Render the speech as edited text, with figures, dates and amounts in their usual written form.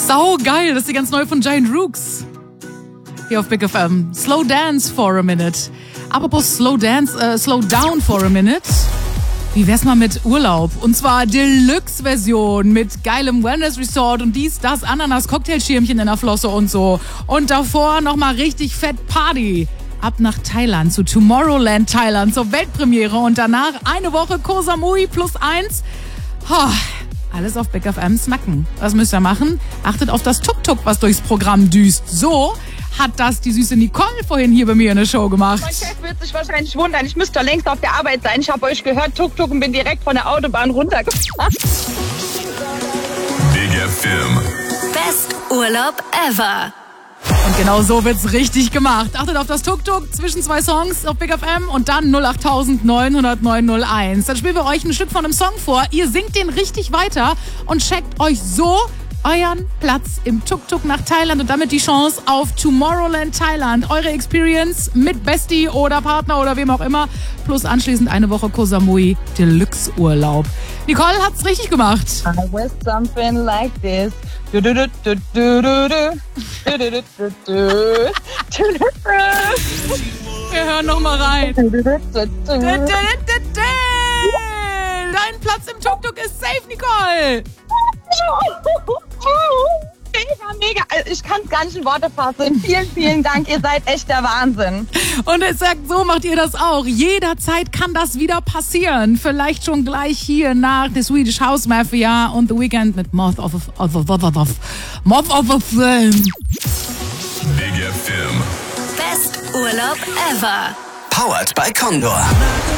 Sau geil, das ist die ganz neue von Giant Rooks. Hier auf Big FM. Slow Dance for a Minute. Apropos Slow Down for a Minute. Wie wär's mal mit Urlaub? Und zwar Deluxe-Version mit geilem Wellness-Resort und dies, das, Ananas-Cocktailschirmchen in der Flosse und so. Und davor nochmal richtig fett Party. Ab nach Thailand, zu Tomorrowland Thailand, zur Weltpremiere und danach eine Woche Koh Samui +1. Alles auf Big FM smacken. Was müsst ihr machen? Achtet auf das Tuk-Tuk, was durchs Programm düst. So hat das die süße Nicole vorhin hier bei mir in der Show gemacht. Mein Chef wird sich wahrscheinlich wundern. Ich müsste längst auf der Arbeit sein. Ich habe euch gehört, Tuk-Tuk, und bin direkt von der Autobahn runtergefahren. Big FM. Best Urlaub ever. Und genau so wird's richtig gemacht. Achtet auf das Tuk-Tuk zwischen zwei Songs auf Big FM und dann 08900 901. Dann spielen wir euch ein Stück von einem Song vor. Ihr singt den richtig weiter und checkt euch so euren Platz im Tuk-Tuk nach Thailand und damit die Chance auf Tomorrowland Thailand. Eure Experience mit Bestie oder Partner oder wem auch immer. Plus anschließend eine Woche Koh Samui Deluxe Urlaub. Nicole hat's richtig gemacht. I was something like this. Wir hören noch mal rein. Dein Platz im Tuk-Tuk ist safe, Nicole. Mega. Ich kann es gar nicht in Worte fassen. Vielen, vielen Dank. Ihr seid echt der Wahnsinn. Und exakt so macht ihr das auch. Jederzeit kann das wieder passieren. Vielleicht schon gleich hier nach The Swedish House Mafia und The Weeknd mit Moth of a Flame. Big FM. Best Urlaub ever. Powered by Condor.